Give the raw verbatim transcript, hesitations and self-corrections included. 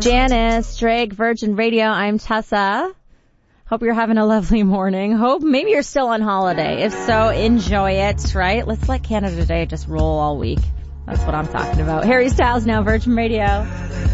Janice, Drake, Virgin Radio. I'm Tessa. Hope you're having a lovely morning. Hope maybe you're still on holiday. If so, enjoy it, right? Let's let Canada Day just roll all week. That's what I'm talking about. Harry Styles now, Virgin Radio.